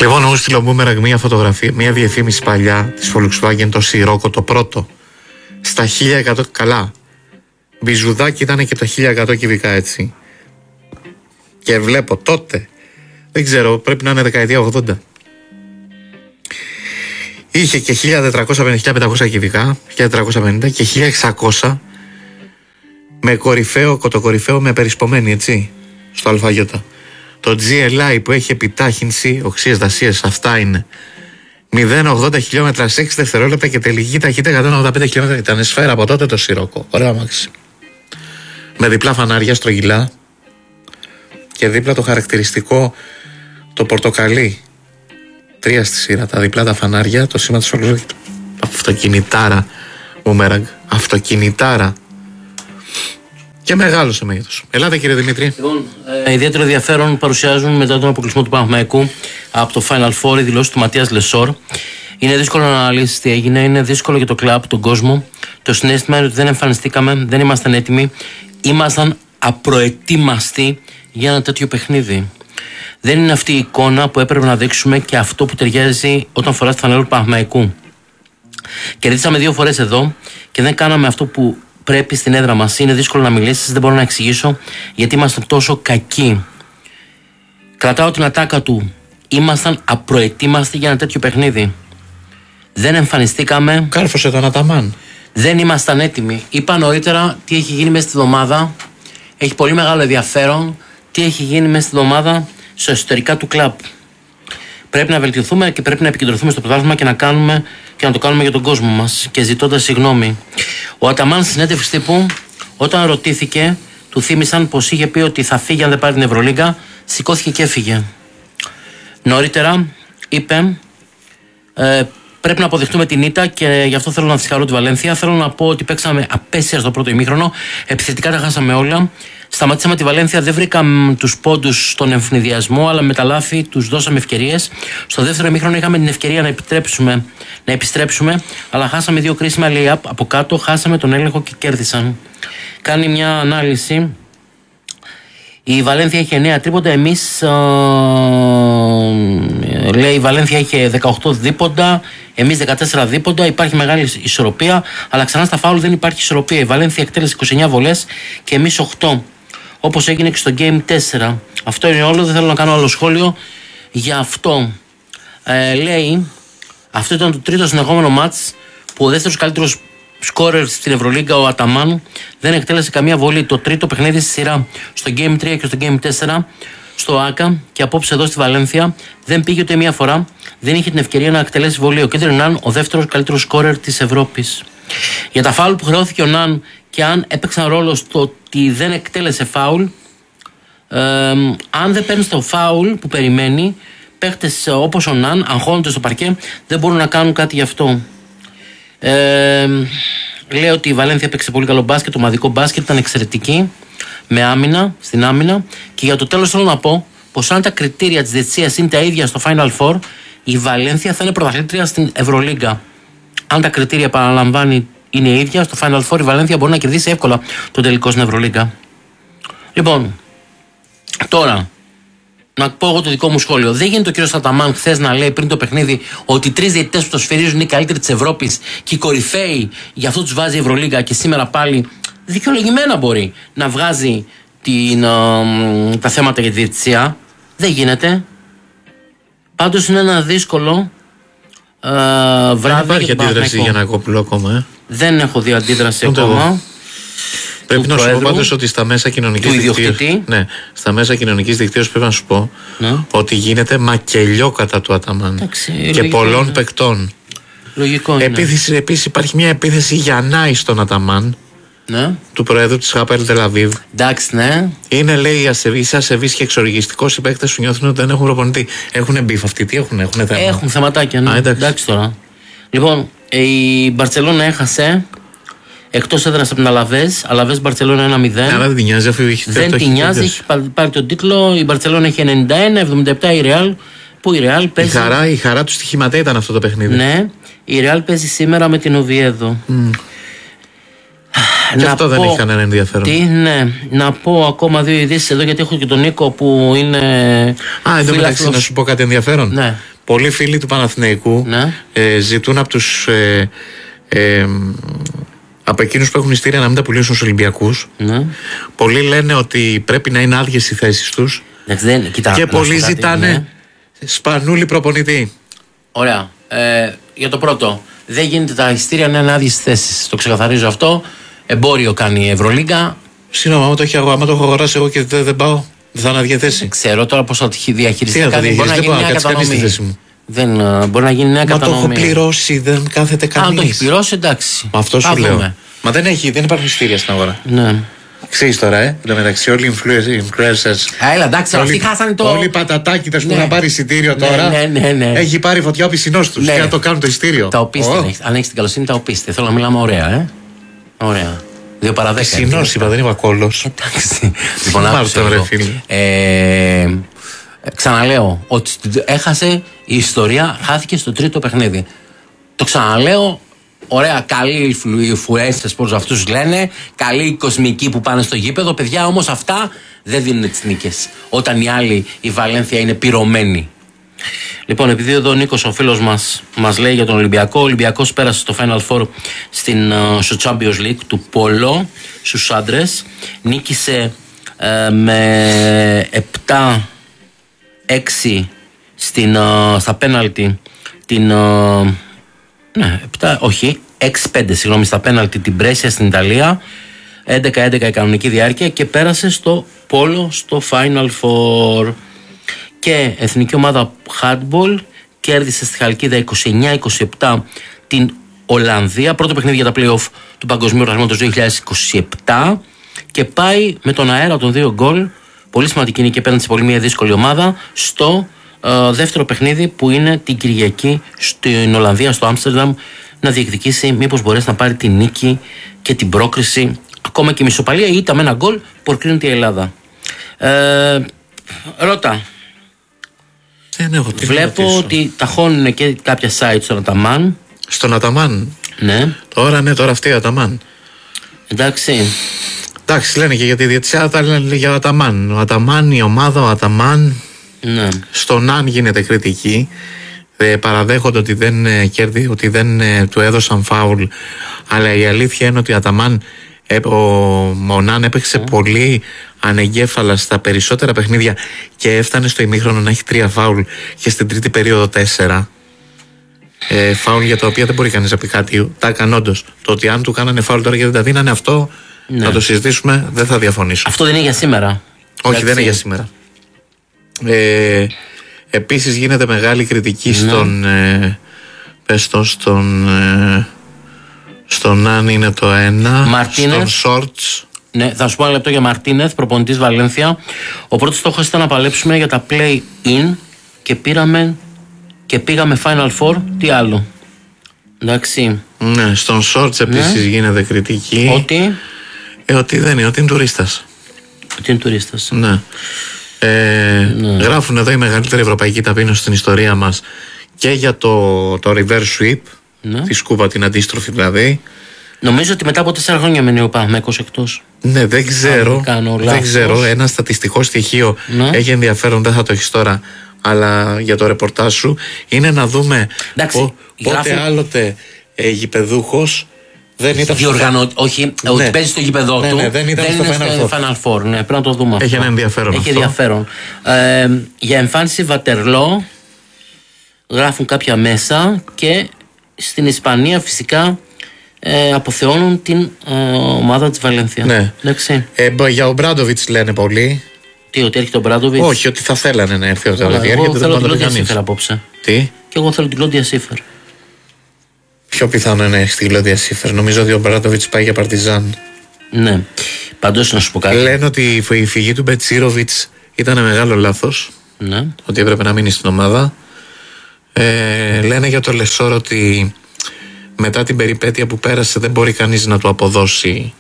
Λοιπόν, εγώ στείλω Boomerang μια φωτογραφία, μια διαφήμιση παλιά της Volkswagen, το Sirocco, το πρώτο. Στα 1100, καλά. Μπιζουδάκι ήταν και το 1100 κυβικά, έτσι. Και βλέπω τότε, δεν ξέρω, πρέπει να είναι δεκαετία 80. Είχε και 1450-1500 κυβικά, 1450 και 1600 με κορυφαίο, κοτοκορυφαίο με περισπομένη, έτσι, στο αλφαγιώτα. Το GLI που έχει επιτάχυνση, οξείες δασίες, αυτά είναι 0,80 χιλιόμετρα σε 6 δευτερόλεπτα και τελική ταχύτητα 185 χιλιόμετρα. Ήταν σφαίρα από τότε το Sirocco. Ωραίο αμάξι. Με διπλά φανάρια στρογγυλά και δίπλα το χαρακτηριστικό το πορτοκαλί. 3 στη σειρά, τα διπλά τα φανάρια, το σήμα της Volkswagen. Αυτοκινητάρα, Boomerang. Αυτοκινητάρα. Και μεγάλο σε μέγεθος. Ελάτε, κύριε Δημήτρη. Λοιπόν, ιδιαίτερο ενδιαφέρον παρουσιάζουν μετά τον αποκλεισμό του Παναθηναϊκού από το Final Four οι δηλώσεις του Ματίας Λεσόρ. Είναι δύσκολο να αναλύσει τι έγινε, είναι δύσκολο για το κλαμπ, τον κόσμο. Το συναίσθημα είναι ότι δεν εμφανιστήκαμε, δεν ήμασταν έτοιμοι. Ήμασταν απροετοίμαστοι για ένα τέτοιο παιχνίδι. Δεν είναι αυτή η εικόνα που έπρεπε να δείξουμε και αυτό που ταιριάζει όταν φοράς τη φανέλα του Παναθηναϊκού. Κερδίσαμε 2 φορές εδώ και δεν κάναμε αυτό που πρέπει στην έδρα μας. Είναι δύσκολο να μιλήσεις, δεν μπορώ να εξηγήσω γιατί ήμασταν τόσο κακοί. Κρατάω την ατάκα του. Ήμασταν απροετοίμαστοι για ένα τέτοιο παιχνίδι. Δεν εμφανιστήκαμε. Κάρφωσε τον Αταμάν. Δεν ήμασταν έτοιμοι. Είπα νωρίτερα τι έχει γίνει μέσα στη εβδομάδα. Έχει πολύ μεγάλο ενδιαφέρον τι έχει γίνει μέσα στη εβδομάδα στο εσωτερικά του κλαμπ. Πρέπει να βελτιωθούμε και πρέπει να επικεντρωθούμε στο πρωτάθλημα και να το κάνουμε για τον κόσμο μας. Και ζητώντας συγγνώμη. Ο Αταμάν στη συνέντευξη τύπου, όταν ρωτήθηκε, του θύμισαν πως είχε πει ότι θα φύγει αν δεν πάρει την Ευρωλίγκα, σηκώθηκε και έφυγε. Νωρίτερα είπε πρέπει να αποδεχτούμε την ήττα και γι' αυτό θέλω να συγχαρώ τη Βαλένθια. Θέλω να πω ότι παίξαμε απέσια στο πρώτο ημίχρονο. Επιθετικά τα χάσαμε όλα. Σταματήσαμε τη Βαλένθια, δεν βρήκαμε τους πόντους στον ευνηδιασμό, αλλά με τα λάθη τους δώσαμε ευκαιρίες. Στο δεύτερο ημίχρονο είχαμε την ευκαιρία να επιστρέψουμε, αλλά χάσαμε 2 κρίσιμα lay-up από κάτω, χάσαμε τον έλεγχο και κέρδισαν. Κάνει μια ανάλυση. Η Βαλένθια είχε 9 τρίποντα, λέει η Βαλένθια είχε 18 δίποντα, εμείς 14 δίποντα, υπάρχει μεγάλη ισορροπία, αλλά ξανά στα φάουλ δεν υπάρχει ισορροπία. Η Βαλένθια εκτέλεσε 29 βολές και εμείς 8, όπως έγινε και στο Game 4. Αυτό είναι όλο, δεν θέλω να κάνω άλλο σχόλιο για αυτό. Λέει, αυτό ήταν το τρίτο συνεχόμενο μάτς που ο δεύτερος καλύτερος σκόρερ στην Ευρωλίγκα, ο Αταμάν, δεν εκτέλεσε καμία βολή. Το τρίτο παιχνίδι στη σειρά στο Game 3 και στο Game 4 στο ΆΚΑ και απόψε εδώ στη Βαλένθια δεν πήγε ούτε μία φορά, δεν είχε την ευκαιρία να εκτελέσει βολή. Ο Κέντριν Ναν, ο δεύτερος καλύτερος σκόρερ της Ευρώπης. Για τα φάουλ που χρεώθηκε ο Ναν και αν έπαιξαν ρόλο στο ότι δεν εκτέλεσε φάουλ, αν δεν παίρνει το φάουλ που περιμένει, παίχτες όπως ο Ναν αγχώνονται στο παρκέ, δεν μπορούν να κάνουν κάτι γι' αυτό. Λέει ότι η Βαλένθια έπαιξε πολύ καλό μπάσκετ, το ομαδικό μπάσκετ ήταν εξαιρετική, με άμυνα, στην άμυνα. Και για το τέλος θέλω να πω πως αν τα κριτήρια της διετησίας είναι τα ίδια στο Final Four, η Βαλένθια θα είναι πρωταθλήτρια στην Ευρωλίγκα. Αν τα κριτήρια, παραλαμβάνει, είναι ίδια στο Final Four, η Βαλένθια μπορεί να κερδίσει εύκολα τον τελικό στην Ευρωλίγκα. Λοιπόν, τώρα να πω εγώ το δικό μου σχόλιο. Δεν γίνεται ο κύριος Αταμάν χθες να λέει πριν το παιχνίδι ότι οι 3 διαιτητές που το σφυρίζουν είναι οι καλύτεροι της Ευρώπης και οι κορυφαίοι, γι' αυτό τους βάζει η Ευρωλίγκα και σήμερα πάλι δικαιολογημένα μπορεί να βγάζει τα θέματα για τη διαιτησία. Δεν γίνεται. Πάντως είναι ένα δύσκολο βράδυ. Δεν υπάρχει αντίδραση για να κόπλω ακόμα. Δεν έχω δει αντίδραση ακόμα. Πρέπει να σου πω πάντως ότι στα μέσα κοινωνικής δικτύωσης. Ναι, στα μέσα κοινωνικής δικτύωσης πρέπει να σου πω ότι γίνεται μακελιό κατά του Αταμάν και πολλών παικτών. Λογικό είναι. Επίσης υπάρχει μια επίθεση Γιαννάη στον Αταμάν, του προέδρου της Χάπελ Τελαβίβ. Εντάξει, ναι. Είναι, λέει, ασεβής και εξοργιστικός. Οι παίκτες σου νιώθουν ότι δεν έχουν προπονητή. Έχουν μπιφ αυτοί, τι έχουν θέμα. Έχουν θεματάκια, ναι. Εντάξει τώρα. Λοιπόν, η Μπαρτσελόνα έχασε. Εκτός έδρας από την Αλαβές Μπαρτσελόνα 1-0. Αλλά δεν την νοιάζει, αφού δεν την νοιάζει, έχει πάρει τον τίτλο. Η Μπαρτσελόνα έχει 91-77 η Ρεάλ. Που η Ρεάλ παίζει. Η χαρά του στοιχηματέ ήταν αυτό το παιχνίδι. Ναι, η Ρεάλ παίζει σήμερα με την Οβιέδο. Και αυτό δεν έχει κανένα ενδιαφέρον. Ναι, να πω ακόμα 2 ειδήσεις εδώ, γιατί έχω και τον Νίκο που είναι. Εν τω μεταξύ, να σου πω κάτι ενδιαφέρον. Ναι. Πολλοί φίλοι του Παναθηναϊκού ζητούν από τους. Από εκείνους που έχουν ειστήρια να μην τα πουλήσουν στους Ολυμπιακούς. Πολλοί λένε ότι πρέπει να είναι άδειες οι θέσεις τους. Και πολλοί ζητάνε Σπανούλη προπονητή. Ωραία. Για το πρώτο, δεν γίνεται τα ειστήρια να είναι άδειες θέσεις. Το ξεκαθαρίζω αυτό. Εμπόριο κάνει η Ευρωλίγκα. Συγγνώμη, άμα το έχω αγοράσει εγώ και δεν πάω, δεν θα είναι άδεια θέση. Ξέρω τώρα πώς θα το διαχειριστεί. Τι θα το διαχειριστεί, δεν πάω να κάτσει κανείς στη θέση μου. Δεν μπορεί να γίνει νέα κατανομή. Μα το έχω πληρώσει, δεν κάθεται κανείς. Αν το έχει πληρώσει, εντάξει. Αυτό σου λέω. Μα δεν υπάρχουν ειστήρια στην αγορά. Ναι. Ξέρεις τώρα, εν τω μεταξύ, όλοι οι influencers. Έλα, εντάξει, αυτοί χάσανε το. Όλοι οι πατατάκιδες που να πάρει εισιτήριο τώρα. Ναι. Έχει πάρει φωτιά ο πισινός τους. Και να το κάνουν το εισιτήριο. Τα οπίστε. Αν έχεις την καλοσύνη, τα οπίστε. Θέλω να μιλάμε ωραία, Ωραία. 2 παρά 10. Πισινός είπα, δεν είμαι κόλλος. Εντάξει. Λοιπόν, ξαναλέω ότι έχασε η ιστορία, χάθηκε στο 3ο παιχνίδι. Το ξαναλέω. Ωραία, καλοί influencers πως αυτούς λένε, καλοί κοσμικοί που πάνε στο γήπεδο. Παιδιά, όμως αυτά δεν δίνουν τις νίκες. Όταν οι άλλοι, η Βαλένθια είναι πυρωμένη. Λοιπόν, επειδή εδώ ο Νίκος, ο φίλος μας λέει για τον Ολυμπιακό. Ο Ολυμπιακός πέρασε στο Final Four στο Champions League του Πόλο στους άντρες. Νίκησε με 7-6 στα πέναλτι την... 6-5 συγγνώμη, στα πέναλτι την Μπρέσια στην Ιταλία. 11-11 η κανονική διάρκεια και πέρασε στο Πόλο στο Final Four. Και εθνική ομάδα Hardball κέρδισε στη Χαλκίδα 29-27 την Ολλανδία. Πρώτο παιχνίδι για τα play-off του Παγκοσμίου Πρωταθλήματος 2027 και πάει με τον αέρα των 2 γκολ. Πολύ σημαντική νίκη απέναντι σε πολύ μια δύσκολη ομάδα στο δεύτερο παιχνίδι που είναι την Κυριακή στην Ολλανδία, στο Άμστερνταμ, να διεκδικήσει μήπως μπορέσει να πάρει τη νίκη και την πρόκριση, ακόμα και η μισοπαλία ή ήττα με ένα γκολ που προκρίνεται η Ελλάδα. Ρώτα. Βλέπω ότι ταχώνουν και κάποια site στον Αταμάν. Στον Αταμάν. Ναι. Τώρα αυτή η Αταμάν. Εντάξει, λένε και για τη διαιτησία, τα λένε για Αταμάν. Ο Αταμάν, η ομάδα, ο Αταμάν. Ναι. Στον Αν γίνεται κριτική. Παραδέχονται ότι ότι δεν του έδωσαν φάουλ. Αλλά η αλήθεια είναι ότι ο Αταμάν, ο Ναν έπαιξε πολύ ανεγκέφαλα στα περισσότερα παιχνίδια και έφτανε στο ημίχρονο να έχει 3 φάουλ και στην τρίτη περίοδο 4. Φάουλ για τα οποία δεν μπορεί κανείς να πει κάτι. Τα έκανε όντως. Το ότι αν του κάνανε φάουλ τώρα και δεν τα δίνανε, αυτό να το συζητήσουμε, δεν θα διαφωνήσω. Αυτό δεν είναι για σήμερα. Όχι, δεν είναι για σήμερα. Επίσης γίνεται μεγάλη κριτική στον Αν είναι το 1. Μαρτίνεθ. Στον Shorts. Ναι, θα σου πω ένα λεπτό για Μαρτίνεθ, προπονητής Βαλένθια. Ο πρώτος στόχος ήταν να παλέψουμε για τα play-in και πήγαμε Final Four. Τι άλλο? Εντάξει. Ναι, στον Shorts επίσης γίνεται κριτική. Ότι δεν είναι, ότι είναι τουρίστας. Ότι είναι τουρίστας. Ναι. Γράφουν εδώ η μεγαλύτερη ευρωπαϊκή ταπείνωση στην ιστορία μας και για το reverse sweep, τη σκούπα την αντίστροφη δηλαδή. Νομίζω ότι μετά από 4 χρόνια μένει ο Παναθηναϊκός εκτός. Ναι, δεν ξέρω. Ένα στατιστικό στοιχείο έχει ενδιαφέρον, δεν θα το έχεις τώρα, αλλά για το ρεπορτάζ σου είναι να δούμε πότε άλλοτε γηπεδούχος δεν ήταν όχι, ότι παίζει στο γήπεδό του. Δεν ήταν στο Final Four. Ναι, πρέπει να το δούμε. Έχει ένα ενδιαφέρον. Έχει ενδιαφέρον. Για εμφάνιση Βατερλό γράφουν κάποια μέσα και στην Ισπανία φυσικά αποθεώνουν την ομάδα της Βαλένθια. Ναι. Για ο Μπράντοβιτς λένε πολλοί. Ότι έρχεται ο Μπράντοβιτς? Όχι, ότι θα θέλανε να έρθει ο Μπράντοβιτς. Εγώ θέλω την Κλόντια Σίφερ απόψε. Τι? Και εγώ θέλω την Κλόντια Σίφερ. Πιο πιθανό είναι να έχει τη Κλόντια Σίφερ. Νομίζω ότι ο Μπράντοβιτς πάει για Παρτιζάν. Ναι. Παντός να σου πω κάτι. Λένε ότι η φυγή του Μπετσίροβιτς ήταν μεγάλο λάθος. Ναι. Ότι έπρεπε να μείνει στην ομάδα. Λένε για το Λεσόρ ότι μετά την περιπέτεια που πέρασε δεν μπορεί κανείς να του αποδώσει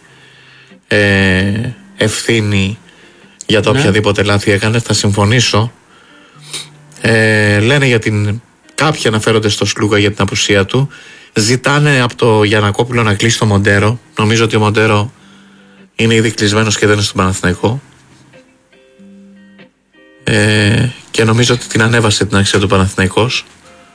ευθύνη για το οποιαδήποτε λάθη έκανε. Θα συμφωνήσω. Λένε για κάποιοι αναφέρονται στο Σλούγα για την απουσία του. Ζητάνε από το Γιαννακόπουλο να κλείσει το Μοντέρο. Νομίζω ότι ο Μοντέρο είναι ήδη κλεισμένος και δεν είναι στον Παναθηναϊκό. Και νομίζω ότι την ανέβασε την αξία του Παναθηναϊκός.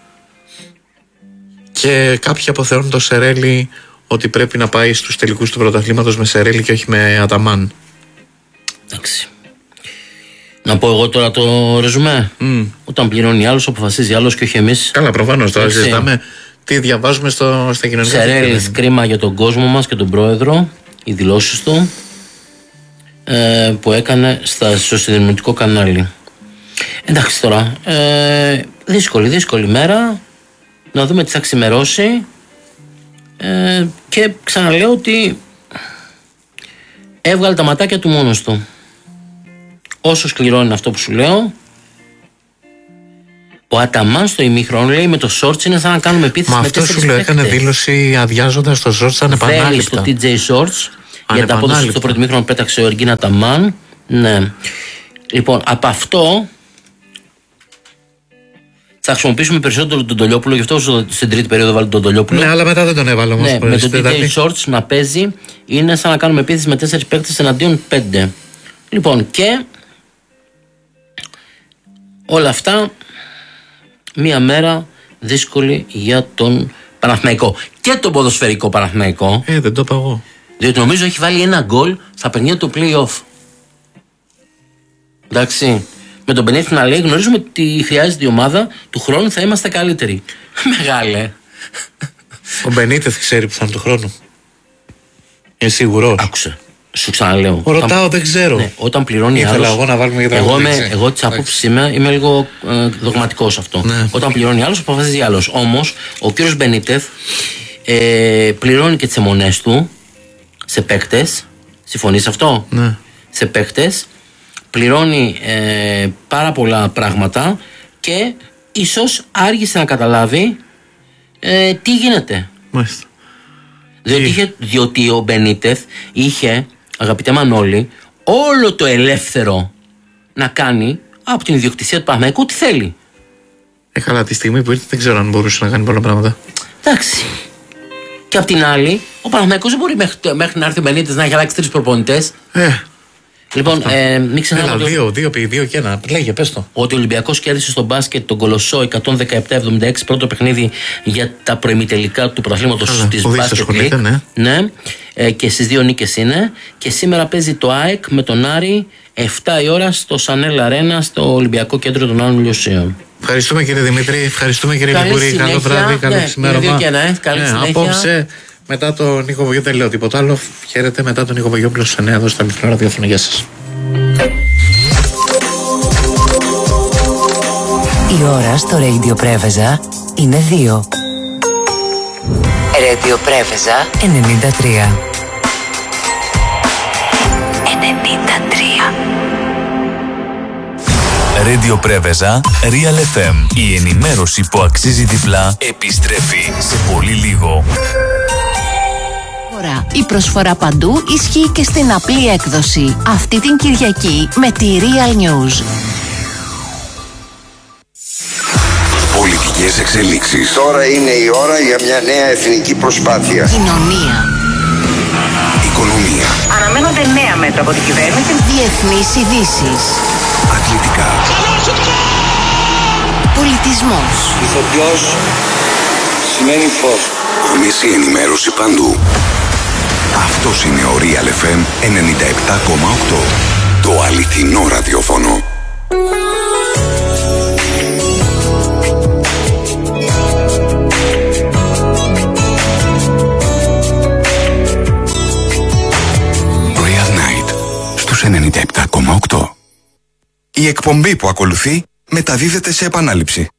Και κάποιοι αποθεώνουν το Σερέλι ότι πρέπει να πάει στους τελικούς του πρωταθλήματος με Σερέλι και όχι με Αταμάν. Εντάξει. Να πω εγώ τώρα το ρεζουμέ. Όταν πληρώνει άλλος, αποφασίζει άλλος και όχι εμείς. Καλά, προφανώς. Τώρα συζητάμε τι διαβάζουμε στα κοινωνικά. Σερέλι, κρίμα για τον κόσμο μας και τον πρόεδρο, οι δηλώσεις του που έκανε στο συνδρομητικό κανάλι. Εντάξει τώρα, δύσκολη μέρα. Να δούμε τι θα ξημερώσει. Και ξαναλέω ότι έβγαλε τα ματάκια του μόνος του. Όσο σκληρό είναι αυτό που σου λέω, ο Αταμάν στο ημίχρονο λέει με το Shorts είναι σαν να κάνουμε επίθεση με 4 παίκτες. Μα αυτό σου λέω, έκανε δήλωση αδειάζοντας το Shorts ανεπανάληπτα. Βέλει στο TJ Shorts για τα απόδοση στο πρώτο ημίχρονο πέταξε ο Εργίν Αταμάν. Ναι. Λοιπόν, από αυτό θα χρησιμοποιήσουμε περισσότερο τον Τολιόπουλο, γι' αυτό στην τρίτη περίοδο βάλει τον Τολιόπουλο. Ναι, αλλά μετά δεν τον έβαλε όμως. Ναι, με το TJ Shorts να παίζει είναι σαν να κάνουμε επίθεση με 4 παίκτες εναντίον 5. Λοιπόν, και όλα αυτά μία μέρα δύσκολη για τον Παναθηναϊκό και τον ποδοσφαιρικό Παναθηναϊκό. Δεν το είπα εγώ. Διότι νομίζω έχει βάλει ένα γκολ στα παιχνίδια του play-off. Εντάξει. Με τον Μπενίτεθ να λέει, γνωρίζουμε ότι χρειάζεται η ομάδα, του χρόνου θα είμαστε καλύτεροι. Μεγάλε. Ο Μπενίτεθ ξέρει που θα είναι του χρόνου. Είναι σίγουρος. Άκουσε. Σου ξαναλέω. Ρωτάω, δεν ξέρω. Ναι, όταν πληρώνει άλλος. Ήθελα εγώ να βάλουμε για τα εγώ τη άποψη είμαι λίγο δογματικός σε αυτό. Ναι. Όταν πληρώνει άλλος, αποφασίζει άλλος. Όμως, ο κύριος Μπενίτεθ πληρώνει και τις αιμονές του σε παίκτες. Συμφωνείς αυτό? Ναι. Σε παίκτες. Πληρώνει πάρα πολλά πράγματα και ίσως άργησε να καταλάβει τι γίνεται. Μάλιστα. Διότι ο Μπενίτεθ είχε, αγαπητέ Μανώλη, όλο το ελεύθερο να κάνει από την ιδιοκτησία του Παναθηναϊκού ό,τι θέλει. Αλλά τη στιγμή που ήρθε δεν ξέρω αν μπορούσε να κάνει πολλά πράγματα. Εντάξει. Και απ' την άλλη, ο Παναθηναϊκός δεν μπορεί μέχρι να έρθει ο Μπενίτεθ να έχει αλλάξει 3 προπονητές. Λοιπόν, μην ξεχνάμε. Έλα, 2 και 1. Λέγε, πες το. Ότι ο Ολυμπιακός κέρδισε στο μπάσκετ τον Κολοσσό 117-76, πρώτο παιχνίδι για τα προημιτελικά του πρωταθλήματος της Μπάσκετ League. Ναι. Και στις 2 νίκες είναι. Και σήμερα παίζει το ΑΕΚ με τον Άρη 7 η ώρα στο Σανέλ Αρένα, στο Ολυμπιακό Κέντρο των Άλλων Λιωσίων. Ευχαριστούμε κύριε Δημήτρη, ευχαριστούμε κύριε Λιβούρη. Καλό βράδυ, καλό ξημέρωμα. Καλή συνέχεια. Απόψε. Μετά τον Νίκο Βογιόπουλο, δεν λέω τίποτα άλλο. Χαίρετε, μετά τον Νίκο Βογιόπουλο στους 9 εδώ στο αληθινό ραδιόφωνο. Γεια σας. Η ώρα στο Radio Πρέβεζα είναι 2. Radio Πρέβεζα 93. 93. Radio Πρέβεζα Real FM. Η ενημέρωση που αξίζει διπλά επιστρέφει σε πολύ λίγο. Η προσφορά παντού ισχύει και στην απλή έκδοση. Αυτή την Κυριακή με τη Real News. Πολιτικές εξελίξεις. Τώρα είναι η ώρα για μια νέα εθνική προσπάθεια. Κοινωνία. Οικονομία. Αναμένονται νέα μέτρα από την κυβέρνηση. Διεθνείς ειδήσεις. Αθλητικά. Πολιτισμός. Ηθοποιός σημαίνει φως. Άμεση ενημέρωση παντού. Αυτός είναι ο Real FM 97,8. Το αληθινό ραδιόφωνο. Real Night στους 97,8. Η εκπομπή που ακολουθεί μεταδίδεται σε επανάληψη.